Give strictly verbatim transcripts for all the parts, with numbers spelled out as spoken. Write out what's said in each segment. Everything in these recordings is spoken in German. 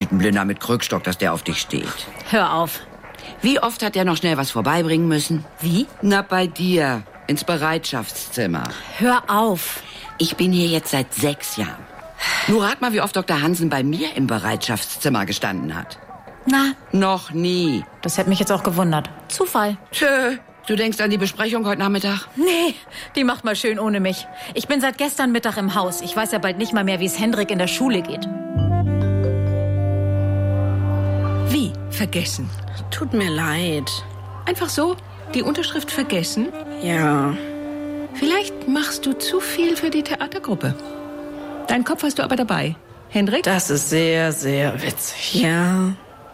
Mit einem Blinder mit Krückstock, dass der auf dich steht. Hör auf. Wie oft hat der noch schnell was vorbeibringen müssen? Wie? Na, bei dir. Ins Bereitschaftszimmer. Hör auf. Ich bin hier jetzt seit sechs Jahren. Nur rat mal, wie oft Doktor Hansen bei mir im Bereitschaftszimmer gestanden hat. Na? Noch nie. Das hätte mich jetzt auch gewundert. Zufall. Tschö. Du denkst an die Besprechung heute Nachmittag? Nee, die macht mal schön ohne mich. Ich bin seit gestern Mittag im Haus. Ich weiß ja bald nicht mal mehr, wie es Hendrik in der Schule geht. Wie? Vergessen? Tut mir leid. Einfach so? Die Unterschrift vergessen? Ja. Vielleicht machst du zu viel für die Theatergruppe. Deinen Kopf hast du aber dabei. Hendrik? Das ist sehr, sehr witzig. Ja.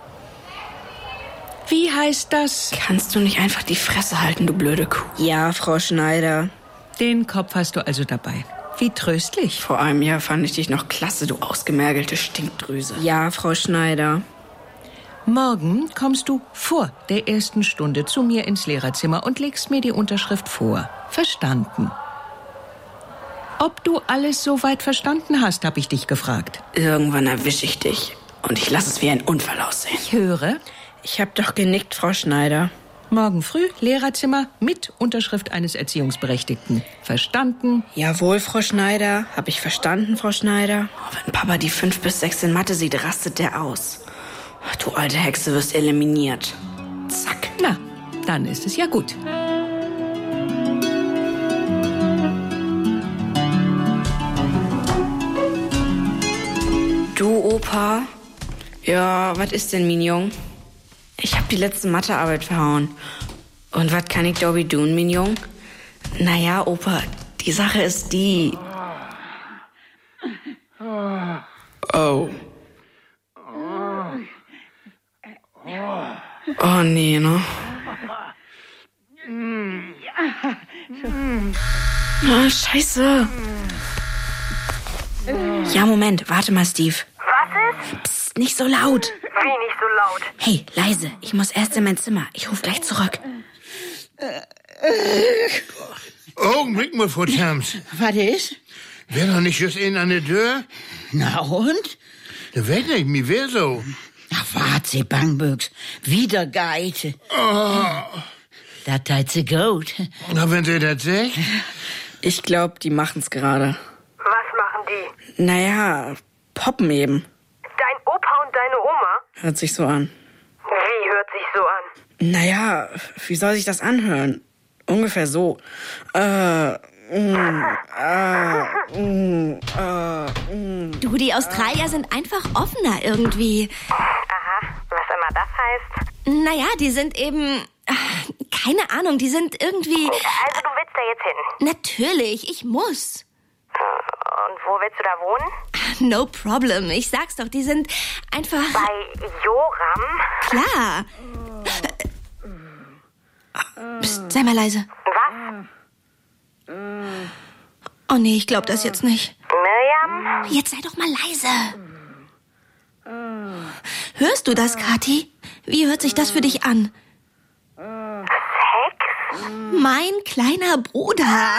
Wie heißt das? Kannst du nicht einfach die Fresse halten, du blöde Kuh? Ja, Frau Schneider. Den Kopf hast du also dabei. Wie tröstlich. Vor einem Jahr fand ich dich noch klasse, du ausgemergelte Stinkdrüse. Ja, Frau Schneider. Morgen kommst du vor der ersten Stunde zu mir ins Lehrerzimmer und legst mir die Unterschrift vor. Verstanden? Ob du alles soweit verstanden hast, habe ich dich gefragt. Irgendwann erwische ich dich. Und ich lasse es wie ein Unfall aussehen. Ich höre. Ich habe doch genickt, Frau Schneider. Morgen früh Lehrerzimmer mit Unterschrift eines Erziehungsberechtigten. Verstanden? Jawohl, Frau Schneider. Habe ich verstanden, Frau Schneider? Oh, wenn Papa die fünf bis sechs in Mathe sieht, rastet der aus. Du alte Hexe wirst eliminiert. Zack. Na, dann ist es ja gut. Du, Opa? Ja, was ist denn, Mignon? Ich hab die letzte Mathearbeit verhauen. Und was kann ich dobi tun, Mignon? Naja, Opa, die Sache ist die... Oh. Oh, nee, ne? Oh, scheiße. Ja, Moment, warte mal, Steve. Was ist? Psst, nicht so laut. Wie nicht so laut? Hey, leise, ich muss erst in mein Zimmer. Ich ruf gleich zurück. Augenblick mal, Frau Tams. Was ist? Wär doch nicht just in an der Tür? Na und? Da weet nicht, mir wär so. Ach, wart sie, Bangbüchs. Wieder Geite. Oh. Da teilt sie gut. Na, wenn sie das sagt? Ich glaub, die machen's gerade. Was machen die? Naja, poppen eben. Dein Opa und deine Oma? Hört sich so an. Wie hört sich so an? Naja, wie soll sich das anhören? Ungefähr so. Äh, mm, äh, mm, äh, mm. Du, die Australier sind einfach offener irgendwie. Aha, was immer das heißt. Naja, die sind eben... Keine Ahnung, die sind irgendwie... Also du willst da jetzt hin? Natürlich, ich muss. Und wo willst du da wohnen? No problem, ich sag's doch, die sind einfach... Bei Joram? Klar. Psst, sei mal leise. Was? Oh nee, ich glaub das jetzt nicht. Miriam? Jetzt sei doch mal leise. Hörst du das, Kathi? Wie hört sich das für dich an? Sex? Mein kleiner Bruder.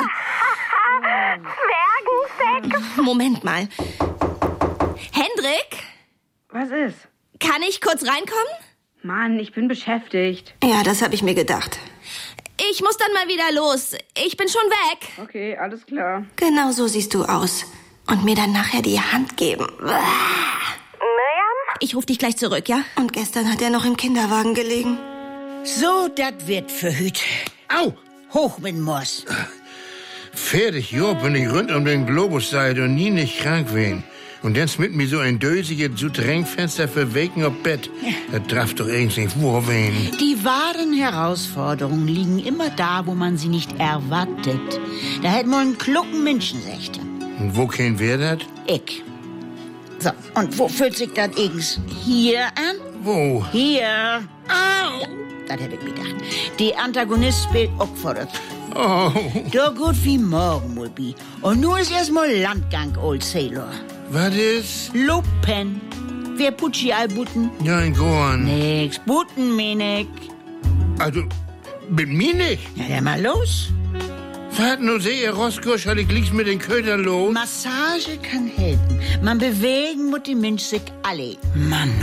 Zwergensex? Moment mal. Hendrik? Was ist? Kann ich kurz reinkommen? Mann, ich bin beschäftigt. Ja, das habe ich mir gedacht. Ich muss dann mal wieder los. Ich bin schon weg. Okay, alles klar. Genau so siehst du aus. Und mir dann nachher die Hand geben. Miriam? Ich rufe dich gleich zurück, ja? Und gestern hat er noch im Kinderwagen gelegen. So, das wird verhüt. Au! Hoch mit Moss. Fertig, Job, wenn ich rund um den Globus seid und nie nicht krank wen. Und dann mit mir so ein dösiges Südrängfenster für Weken auf Bett. Ja. Das darf doch irgendwie nicht wo wen. Die wahren Herausforderungen liegen immer da, wo man sie nicht erwartet. Da hätten wir einen klugen Menschen, sagt er. Und wo kennen wir das? Ich. So, und wo fühlt sich das eigens? Hier an? Wo? Hier. Au! Das hätte ich mir gedacht. Die Antagonist spielt Opfer. Oh. Da gut wie morgen, Mulbi. Und nur ist erstmal Landgang, Old Sailor. Was ist? Lupen. Wer putschi all Buten? Ja, in Gorn. Nix, Buten, Minik. Also, mit mir nicht? Ja, dann mal los. Was, nur sehe, Roskirsch, ich lieg's mit den Ködern los. Massage kann helfen. Man bewegen muss die Mensch sich alle. Mann,